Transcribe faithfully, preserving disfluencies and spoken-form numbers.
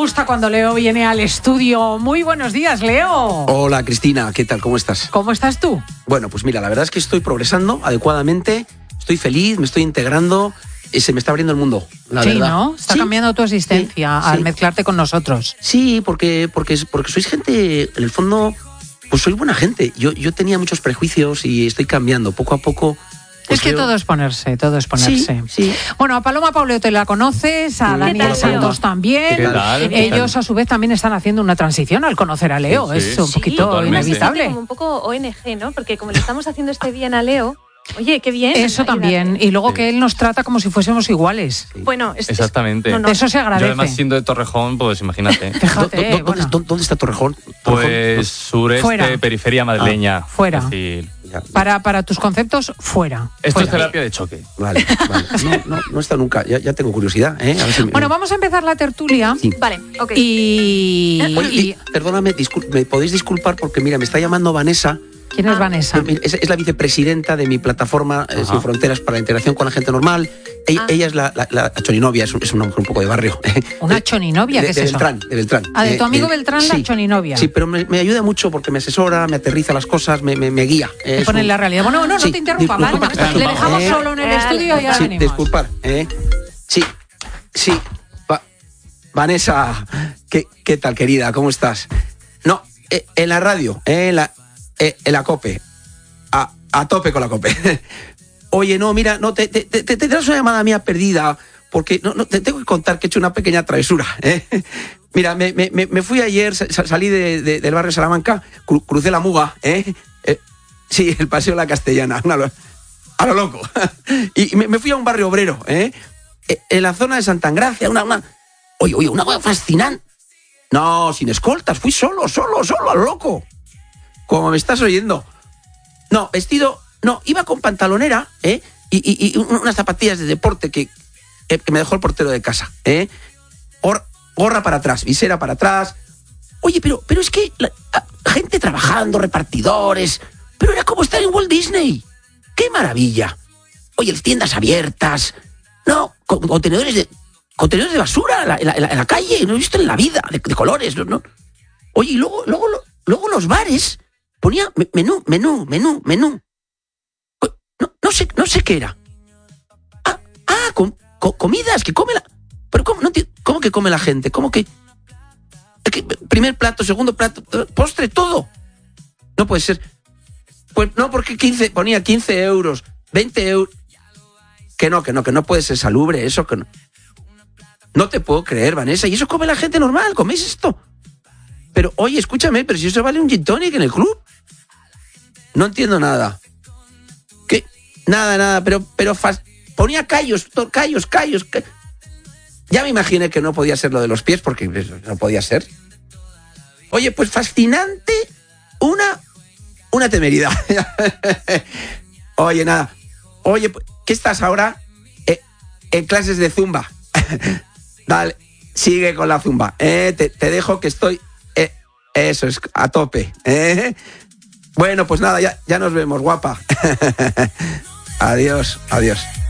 gusta cuando Leo viene al estudio. Muy buenos días, Leo. Hola, Cristina, ¿qué tal? ¿Cómo estás? ¿Cómo estás tú? Bueno, pues mira, la verdad es que estoy progresando adecuadamente, estoy feliz, me estoy integrando y se me está abriendo el mundo, la sí, verdad. ¿no? Está sí, cambiando tu existencia sí, al sí. mezclarte con nosotros. Sí, porque, porque, porque sois gente, en el fondo, pues sois buena gente. Yo, yo tenía muchos prejuicios y estoy cambiando poco a poco. Pues es que veo... todo es ponerse, todo es ponerse. Sí, sí. Bueno, a Paloma Pauleo te la conoces, a Daniel Santos también. ¿Qué tal? Ellos a su vez también están haciendo una transición al conocer a Leo. Sí, sí. Es un Sí, poquito totalmente. inevitable. Como un poco O N G, ¿no? Porque como le estamos haciendo este bien a Leo, oye, qué bien. Eso también. Y luego que él nos trata como si fuésemos iguales. Bueno, es, Exactamente. no, no. Eso se agradece. Yo además siendo de Torrejón, pues imagínate. Fíjate, ¿Dó- dó- bueno. ¿dónde, ¿Dónde está Torrejón? Pues sureste, Fuera. periferia madrileña. Ah, fuera. Es decir, Para, para tus conceptos, fuera. esto fuera. es terapia de choque. Vale, vale. No, no, no está nunca. Ya, ya tengo curiosidad, ¿eh? A ver si me- Bueno, vamos a empezar la tertulia. Sí. Vale, ok. Y, Oye, y- di- perdóname, discul- me podéis disculpar porque mira, me está llamando Vanessa. ¿quién es Vanessa? Eh, Es, es la vicepresidenta de mi plataforma eh, Sin Fronteras para la Integración con la Gente Normal. Ella, Ah. ella es la, la, la choninovia, es, un- es una mujer un poco de barrio. Una De- choninovia, de, ¿qué es de eso? Beltrán, de Beltrán. Ah, de Eh, tu amigo eh, Beltrán, la sí. choninovia. Sí, pero me, me ayuda mucho porque me asesora, me aterriza las cosas, me, me, me guía. Te Es pone en un- la realidad. Bueno, no, no Sí, te interrumpa, disculpa, ¿vale? que está Le aquí. dejamos Eh, solo en el eh, estudio y ya Sí, venimos. disculpar. ¿eh? Sí, sí. Va- Vanessa, ¿qué, ¿qué tal, querida? ¿Cómo estás? No, eh, en la radio, eh, en, la, eh, en la COPE. A, a tope con la COPE. Oye, no, mira, no, te, te, te, te tendrás una llamada mía perdida, porque no, no, te tengo que contar que he hecho una pequeña travesura. ¿eh? Mira, me, me, me fui ayer, sa- salí de, de, del barrio Salamanca, cru, crucé la Muga, ¿eh? Eh, sí, el Paseo de la Castellana, una, lo- a lo loco. Y me, me fui a un barrio obrero, ¿eh? Eh, en la zona de Santa Engracia, una, una, oye, oye, una cosa fascinante. No, sin escoltas, fui solo, solo, solo, a lo loco. Como me estás oyendo. No, vestido, no, iba con pantalonera, ¿eh? Y, y, y unas zapatillas de deporte que, eh, que me dejó el portero de casa, ¿eh? Gor- gorra para atrás, visera para atrás. Oye, pero, pero es que la, la gente trabajando, repartidores, pero era como estar en Walt Disney. ¡Qué maravilla! Oye, tiendas abiertas, no, con- contenedores de contenedores de basura en la, en la- en la calle, no he visto en la vida, de, de colores, ¿no? ¿no? Oye, y luego, luego, luego los bares ponía me- menú, menú, menú, menú. No, no sé, no sé qué era. Ah, ah com- co- comidas que come la. Pero cómo, no enti- ¿cómo que come la gente? ¿Cómo que, es que primer plato, segundo plato, postre, todo? No puede ser. Pues no, porque quince ponía quince euros, veinte euros. Que no, que no, que no puede ser salubre, eso que no. No te puedo creer, Vanessa. Y eso come la gente normal, ¿coméis esto? Pero, oye, escúchame, pero si eso vale un gin tonic en el club. No entiendo nada. ¿Qué? Nada, nada, pero, pero fas... ponía callos, to- callos, callos, ca- Ya me imaginé que no podía ser lo de los pies, porque no podía ser. Oye, pues fascinante, una, una temeridad. Oye, nada. Oye, ¿qué estás ahora? Eh, en clases de zumba. Dale, sigue con la zumba. Eh, te, te dejo que estoy... eh, eso es, a tope. ¿eh? Bueno, pues nada, ya, ya nos vemos, guapa. Adiós, adiós.